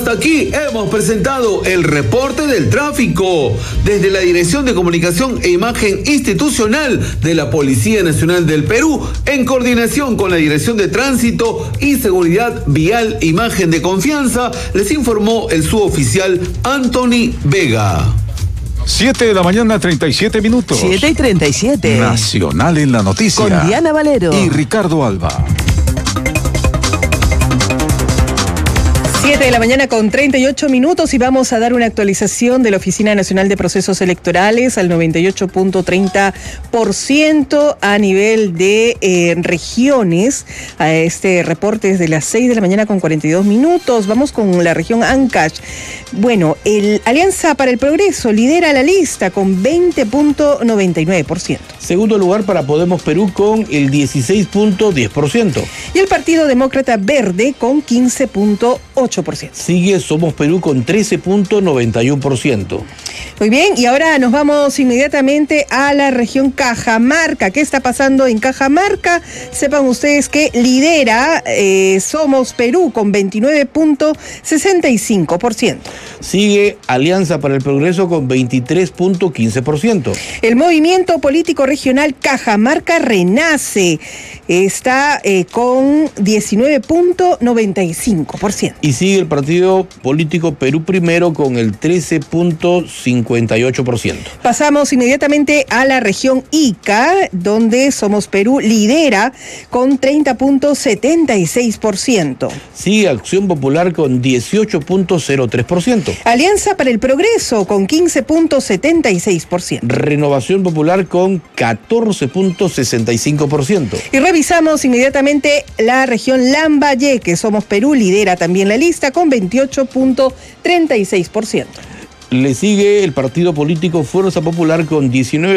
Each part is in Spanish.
hasta aquí hemos presentado el reporte del tráfico desde la Dirección de Comunicación e Imagen Institucional de la Policía Nacional del Perú, en coordinación con la Dirección de Tránsito y Seguridad Vial Imagen de Confianza, les informó el suboficial Anthony Vega. 7 de la mañana, 37 minutos. 7:37. Nacional en la noticia. Con Diana Valero y Ricardo Alba. 7 de la mañana con 38 minutos y vamos a dar una actualización de la Oficina Nacional de Procesos Electorales al 98.30% a nivel de regiones. A este reporte es de las 6 de la mañana con 42 minutos. Vamos con la región Ancash. Bueno, el Alianza para el Progreso lidera la lista con 20.99%. Segundo lugar para Podemos Perú con el 16.10%. Y el Partido Demócrata Verde con 15.8%. Sigue Somos Perú con 13.91%. Muy bien, y ahora nos vamos inmediatamente a la región Cajamarca. ¿Qué está pasando en Cajamarca? Sepan ustedes que lidera Somos Perú con 29.65%. Sigue Alianza para el Progreso con 23.15%. El movimiento político regional Cajamarca Renace está con 19.95%. Y sigue el partido político Perú Primero con el 13.58%. Pasamos inmediatamente a la región Ica, donde Somos Perú lidera con 30.76%. Sigue Acción Popular con 18.03%. Alianza para el Progreso con 15.76%. Renovación Popular con 14.65%. Y revisamos inmediatamente la región Lambayeque. Somos Perú lidera también la lista con 28.36%. Le sigue el partido político Fuerza Popular con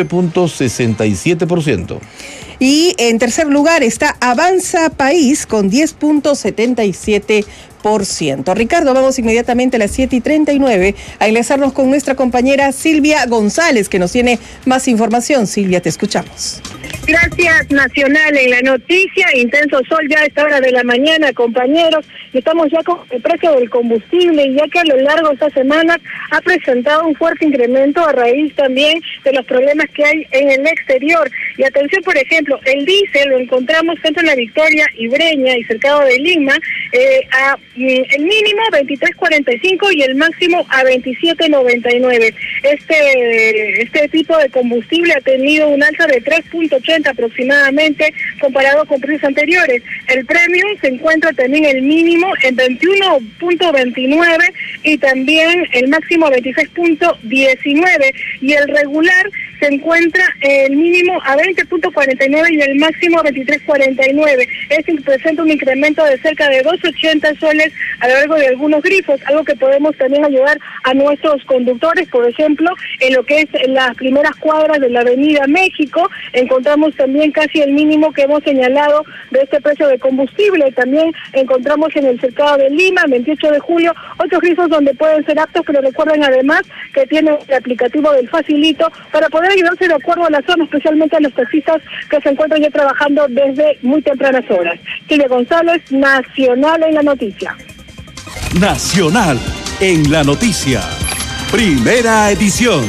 19.67%. Y en tercer lugar está Avanza País con 10.77%. Ricardo, vamos inmediatamente a las 7:39 a enlazarnos con nuestra compañera Silvia González, que nos tiene más información. Silvia, te escuchamos. Gracias, Nacional en la noticia. Intenso sol ya a esta hora de la mañana, compañeros. Estamos ya con el precio del combustible, ya que a lo largo de esta semana ha presentado un fuerte incremento a raíz también de los problemas que hay en el exterior. Y atención, por ejemplo, el diésel lo encontramos tanto en La Victoria y Breña y cercado de Lima, el mínimo 23.45 y el máximo a 27.99. Este tipo de combustible ha tenido un alza de 3.80 aproximadamente comparado con precios anteriores. El premium se encuentra también el mínimo en 21.29 y también el máximo a 26.19, y el regular se encuentra el mínimo a 20.49 y el máximo a 23.49. Esto presenta un incremento de cerca de 2.80 soles a lo largo de algunos grifos, algo que podemos también ayudar a nuestros conductores. Por ejemplo, en lo que es las primeras cuadras de la Avenida México, encontramos también casi el mínimo que hemos señalado de este precio de combustible. También encontramos en el cercado de Lima, 28 de julio, otros grifos donde pueden ser aptos, pero recuerden además que tienen el aplicativo del Facilito para poder ayudarse de acuerdo a la zona, especialmente a los taxistas que se encuentran ya trabajando desde muy tempranas horas. Silvia González, Nacional en la noticia. Nacional en la noticia. Primera edición.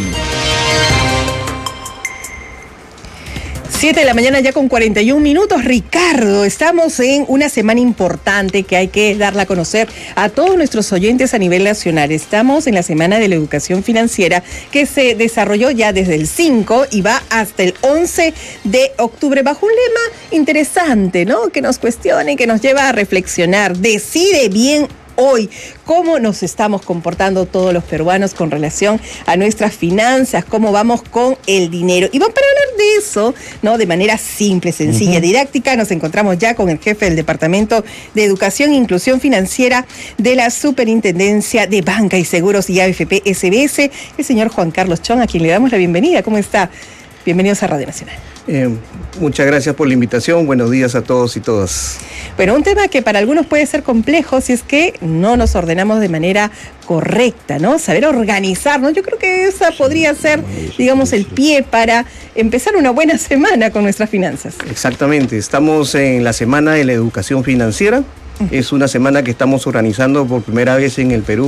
7 de la mañana ya con 41 minutos. Ricardo, estamos en una semana importante que hay que darla a conocer a todos nuestros oyentes a nivel nacional. Estamos en la Semana de la Educación Financiera, que se desarrolló ya desde el 5 y va hasta el 11 de octubre bajo un lema interesante, ¿no? Que nos cuestione, que nos lleva a reflexionar. Decide bien hoy cómo nos estamos comportando todos los peruanos con relación a nuestras finanzas, cómo vamos con el dinero. Y para hablar de eso, ¿no? De manera simple, sencilla, didáctica, nos encontramos ya con el jefe del Departamento de Educación e Inclusión Financiera de la Superintendencia de Banca y Seguros y AFP SBS, el señor Juan Carlos Chong, a quien le damos la bienvenida. ¿Cómo está? Bienvenidos a Radio Nacional. Muchas gracias por la invitación. Buenos días a todos y todas. Bueno, un tema que para algunos puede ser complejo si es que no nos ordenamos de manera correcta, ¿no? Saber organizarnos. Yo creo que esa podría ser, digamos, el pie para empezar una buena semana con nuestras finanzas. Exactamente. Estamos en la Semana de la Educación Financiera. Es una semana que estamos organizando por primera vez en el Perú.